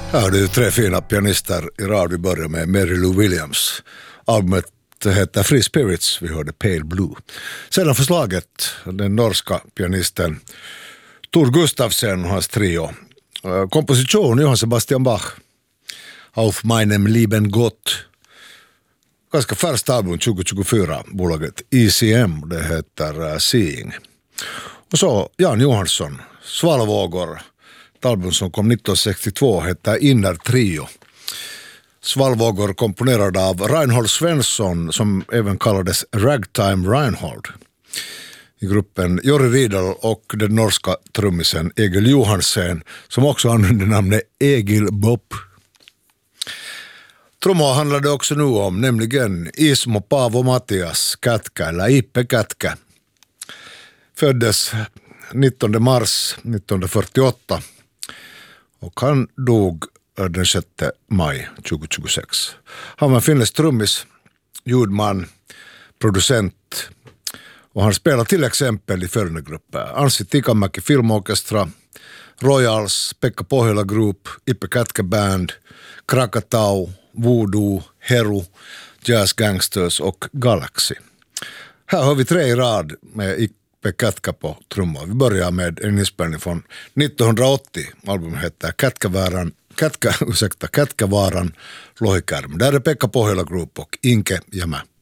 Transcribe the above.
Ja, det är ju tre fina pianister i rad. Vi börjar med Mary Lou Williams. Albumet heter Free Spirits, vi hörde Pale Blue. Sedan förslaget, den norska pianisten Tor Gustafsson och hans trio. Komposition Johann Sebastian Bach. Auf meinem lieben Gott. Ganska färskt album 2024, bolaget ECM, det heter Seeing. Och så Jan Johansson, Svalvågor. Ett album som kom 1962 heter Inner Trio. Svalvågor komponerad av Reinhold Svensson, som även kallades Ragtime Reinhold. I gruppen Jori Riedel och den norska trummisen Egil Johansen, som också använde namnet Egil Bob. Trummor handlade också nu om, nämligen Ismo Paavo Matias Kätkä, eller Ippe Kätkä. Föddes 19 mars 1948 och han dog den 6 maj 2026. Han var en finländsk trummis, ljudman, producent och han spelar till exempel i följande grupper: Anssi Tikamäki Filmorkestra, Royals, Pekka Pohjola Group, Ippe Kätkä Band, Krakatau, Voodoo, Heru, Jazz Gangsters och Galaxy. Här har vi tre i rad med Ippe Kätkä på trummor. Vi börjar med en inspelning från 1980. Albumet heter Kätkävaaran Lohikärm. Där är Pekka Pohjola Group och Inke Jämä.